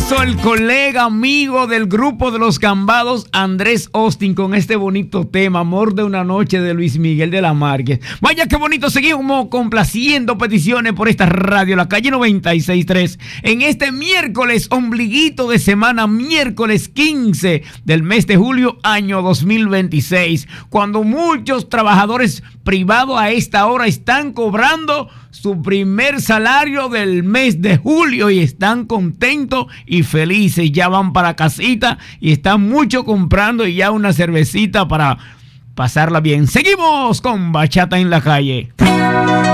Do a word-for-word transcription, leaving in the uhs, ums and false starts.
hizo el colega amigo del grupo de los Cambados, Andrés Austin, con este bonito tema, Amor de una noche, de Luis Miguel de la Márquez. Vaya qué bonito, seguimos complaciendo peticiones por esta radio, la calle noventa y seis punto tres, en este miércoles, ombliguito de semana, miércoles quince del mes de julio, año dos mil veintiséis, cuando muchos trabajadores privados a esta hora están cobrando su primer salario del mes de julio y están contentos y felices. Ya van para casita y están mucho comprando y ya una cervecita para pasarla bien. Seguimos con Bachata en la Calle.